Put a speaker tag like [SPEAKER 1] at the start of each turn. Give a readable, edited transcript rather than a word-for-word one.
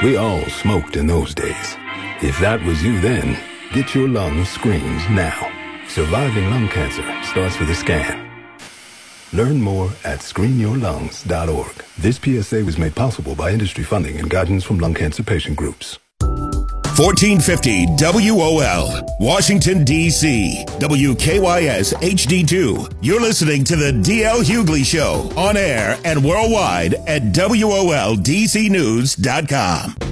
[SPEAKER 1] We all smoked in those days. If that was you then, get your lungs screened now. Surviving lung cancer starts with a scan. Learn more at screenyourlungs.org. This PSA was made possible by industry funding and guidance from lung cancer patient groups.
[SPEAKER 2] 1450 WOL, Washington, D.C. WKYS HD2. You're listening to the D.L. Hughley Show on air and worldwide at WOLDCnews.com.